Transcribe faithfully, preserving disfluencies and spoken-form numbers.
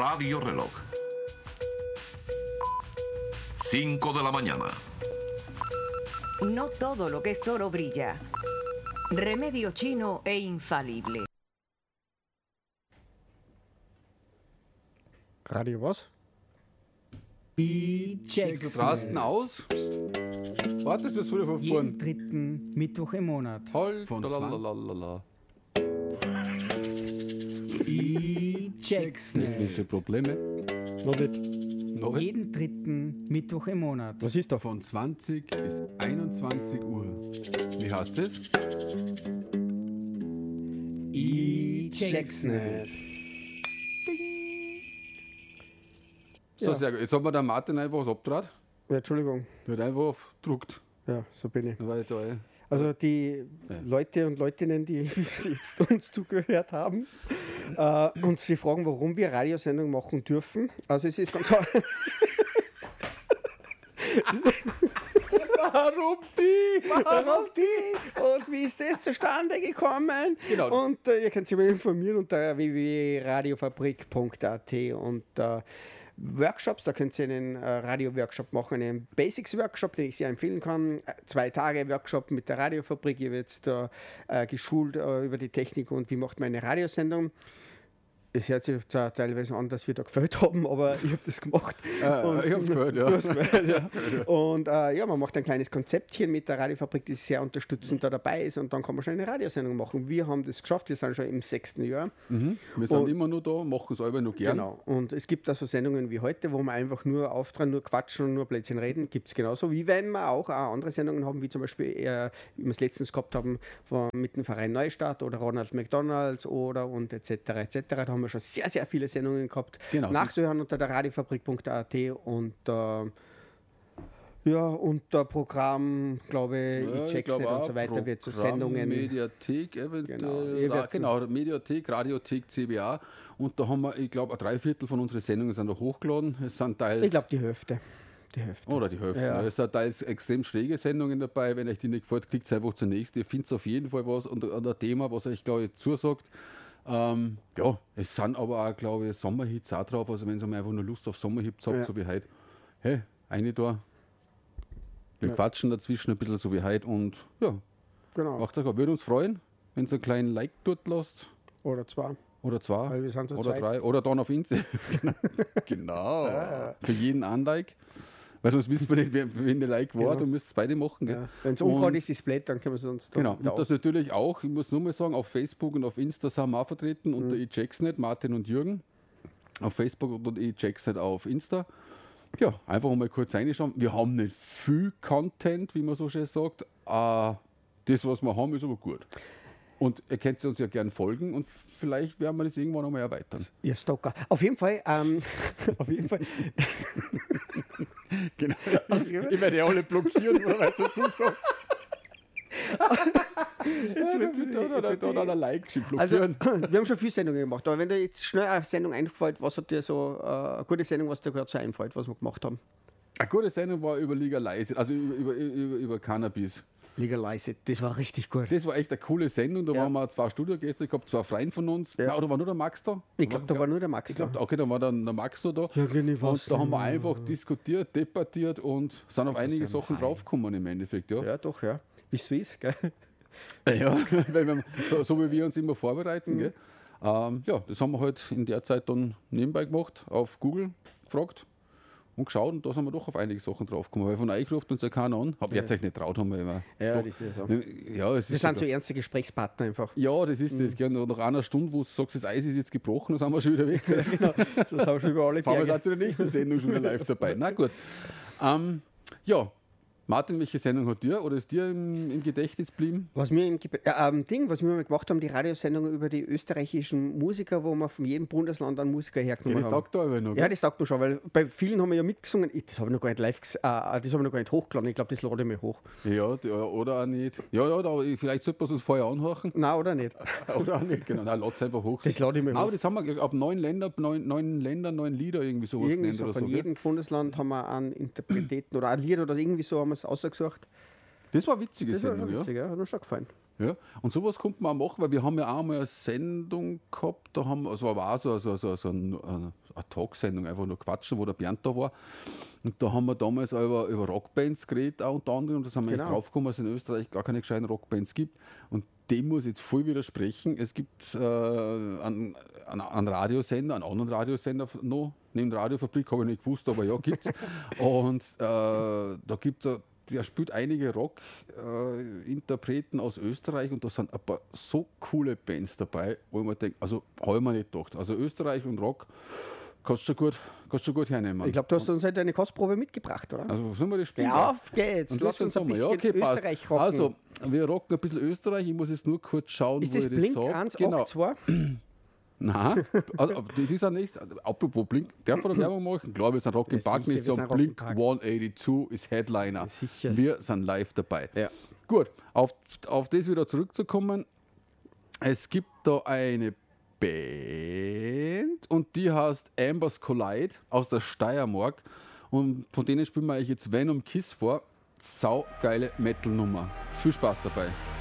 Radio Reloj. cinco de la mañana. No todo lo que es oro brilla. Remedio chino e infalible. Radio was? Die checkst du rasten aus? Wartest du das wieder von vorn? Jeden dritten Mittwoch im Monat. Halt, Von lalalala. Die checkst Technische Probleme. Noch nicht. Noch nicht. Jeden dritten Mittwoch im Monat. Was ist da? Von zwanzig bis einundzwanzig Uhr. Wie heißt das? Ich check's nicht. So, Ja. sehr gut. Jetzt hat mir der Martin einfach was abgedreht. Ja, Entschuldigung. Der hat einfach auf gedruckt. Ja, so bin ich. Dann war ich da, ey. Also die Ja. Leute und Leutinnen, die jetzt uns zugehört haben äh, und sie fragen, warum wir Radiosendung machen dürfen. Also es ist ganz Warum die? Warum die? Und wie ist das zustande gekommen? Genau. Und äh, ihr könnt sich mal informieren unter w w w punkt radiofabrik punkt a t und äh, Workshops, da könnt ihr einen äh, Radio-Workshop machen, einen Basics-Workshop, den ich sehr empfehlen kann. Äh, Zwei Tage Workshop mit der Radiofabrik. Ihr werdet da äh, geschult äh, über die Technik und wie macht man eine Radiosendung. Es hört sich zwar teilweise an, dass wir da gefällt haben, aber ich habe das gemacht. Äh, Und- ich hab's gehört, ja. Du hast gehört, ja. Und äh, ja, man macht ein kleines Konzeptchen mit der Radiofabrik, das sehr unterstützend da dabei ist und dann kann man schon eine Radiosendung machen. Wir haben das geschafft, wir sind schon im sechsten Jahr. Mhm. Wir sind Und- immer noch da, machen es aber noch gern. Genau. Und es gibt also Sendungen wie heute, wo wir einfach nur auftreten, nur quatschen und nur Blödsinn reden. Gibt es genauso. Wie wenn wir auch, auch andere Sendungen haben, wie zum Beispiel, äh, wie wir es letztens gehabt haben, war mit dem Verein Neustadt oder Ronald McDonalds oder und et cetera et cetera. Da haben wir schon sehr, sehr viele Sendungen gehabt. Genau. Nachzuhören unter der radiofabrik punkt a t und äh, ja, unter Programm, glaube ich, Ja, ich check's glaub nicht und auch, so weiter, wird zu Programm, Sendungen. Mediathek eventuell. Genau. Genau, Ihr Ra werdet- genau Mediathek, Radiothek, C B A. Und da haben wir, ich glaube, ein Dreiviertel von unseren Sendungen sind noch hochgeladen. Es sind teils, Ich glaube, die Hälfte. Die Hälfte. oder die Hälfte. Ja. Ja. Es sind teils extrem schräge Sendungen dabei. Wenn euch die nicht gefällt, klickt einfach zur nächsten. Ihr findet auf jeden Fall was und ein Thema, was euch, glaube ich, zusagt. Ähm, ja, es sind aber auch, glaube ich, Sommerhits auch drauf. Also wenn ihr mal einfach nur Lust auf Sommerhits habt, Ja. so wie heute, hey, eine da. Wir Ja. quatschen dazwischen ein bisschen, so wie heute. Und ja, Genau. macht euch, würde uns freuen, wenn ihr einen kleinen Like dort lasst. Oder zwei. Oder zwei. Weil wir sind zu oder zweit. drei. Oder dann auf Insta. Genau. Für jeden ein Like. Weil sonst wissen wir nicht, wer, wen der Like war. Genau. Du müsst beide machen. Gell? Ja. Wenn es Und- ungerade ist, ist es blöd, dann können wir es uns dann Genau. wieder Und das natürlich auch, ich muss nur mal sagen, auf Facebook und auf Insta sind wir auch vertreten unter Mhm. ich check's nicht, Martin und Jürgen. Auf Facebook und ich check's nicht auf Insta. Ja, einfach mal kurz reinschauen. Wir haben nicht viel Content, wie man so schön sagt. Äh, das, was wir haben, ist aber gut. Und ihr könnt uns ja gern folgen und vielleicht werden wir das irgendwann nochmal erweitern. Ihr Stalker. Auf jeden Fall, ähm, auf jeden Fall. Genau. Auf jeden Fall. Ich werde ja alle blockieren, oder weißt du, du so. Ja, wird- da- da- da- da- da- da- Like Also, blockieren. wir haben schon viele Sendungen gemacht, aber wenn dir jetzt schnell eine Sendung einfällt, was hat dir so äh, eine gute Sendung, was dir gerade so einfällt, was wir gemacht haben? Eine gute Sendung war über Legalize, also über, über, über, über Cannabis. Legalize It, das war richtig gut. Das war echt eine coole Sendung. Da Ja. waren wir zwei Studiogäste gehabt, zwei Freien von uns. Ja. Ja. Oder war nur der Max da? Ich glaube, da war nur der Max Ich da. glaube, okay, da war dann der Max da. da. Ja, genau, was Und da haben wir denn? einfach diskutiert, debattiert und sind auf einige sind Sachen high. draufgekommen im Endeffekt. Ja, Ja, doch, ja. Wie es so ist, gell? ja. Weil wir, so, so wie wir uns immer vorbereiten. Mhm. Gell? Ähm, ja, das haben wir halt in der Zeit dann nebenbei gemacht, auf Google gefragt und geschaut und da sind wir doch auf einige Sachen draufgekommen. Weil von euch ruft uns ja keiner an. Hab Ja. jetzt euch nicht traut, haben wir immer. Ja, doch, das ist ja so. ja, es Wir ist sind sogar- so ernste Gesprächspartner einfach. Ja, das ist das. Gell. Nach einer Stunde, wo du sagst, das Eis ist jetzt gebrochen, dann sind wir schon wieder weg. Genau, das haben wir schon über alle Fahren wir Berge. jetzt zu der nächsten Sendung schon wieder live dabei. Na gut. Ähm, ja, Martin, welche Sendung hat dir oder ist dir im, im Gedächtnis geblieben? Was wir im Ge- äh, ähm, Ding, was wir mal gemacht haben, die Radiosendung über die österreichischen Musiker, wo wir von jedem Bundesland einen Musiker Ja, hergenommen das haben. taugt da aber noch. Ja, gell? das sagt man schon, weil bei vielen haben wir ja mitgesungen. Ich, das habe ich noch gar nicht live, ges- äh, das habe ich noch gar nicht hochgeladen. Ich glaube, das lade ich mir hoch. Ja, die- oder auch nicht. Ja, ja, da, vielleicht sollte man es uns vorher anhören. Nein, oder nicht? Oder auch nicht, genau. Nein, lad es einfach hoch. Das lade ich mir Aber hoch. das haben wir glaub, ab neun Länder, neun, neun Länder, neun Lieder irgendwie sowas Irgendwie genannt so, oder von so. gell? jedem Bundesland haben wir einen Interpreteten oder ein Lied oder irgendwie so haben wir es ausgesucht. Das war eine witzige Das war Sendung, schon ja. witzig, ja. Hat mir schon gefallen. Ja, und sowas konnte man auch machen, weil wir haben ja auch mal eine Sendung gehabt, da haben, also war auch so, so, so, so ein, eine, eine Talksendung, einfach nur quatschen, wo der Bernd da war. Und da haben wir damals auch über, über Rockbands geredet, auch unter anderem, und das haben wir Genau. echt draufgekommen, dass es in Österreich gar keine gescheiten Rockbands gibt. Und dem muss ich jetzt voll widersprechen. Es gibt äh, einen, einen, einen Radiosender, einen anderen Radiosender noch, neben der Radiofabrik, habe ich nicht gewusst, aber ja, gibt es. Und äh, da gibt es der spielt einige Rock-Interpreten äh, aus Österreich und da sind ein paar so coole Bands dabei, wo ich mir denke, also habe ich mir nicht gedacht. Also Österreich und Rock kannst du gut, kannst du gut hernehmen. Ich glaube, du hast uns heute eine Kostprobe mitgebracht, oder? Also sollen wir das spielen? Ja, auf geht's. Und Lass uns ein bisschen Österreich rocken. Also, wir rocken ein bisschen Österreich. Ich muss jetzt nur kurz schauen, ist wo das ich das Blink sage. eins Genau. acht zwei? Nein, also, die, die sind nicht. Apropos Blink, darf man da Werbung machen? Klar, wir sind Rock im Ja, Park, sicher, wir wir sagen sind Rock im Blink Park. hundertachtzwei ist Headliner. Sicher. Wir sind live dabei. Ja. Gut, auf, auf das wieder zurückzukommen. Es gibt da eine Band und die heißt Ambers Collide aus der Steiermark. Und von denen spielen wir euch jetzt Venom Kiss vor. Sau geile Metal-Nummer. Viel Spaß dabei.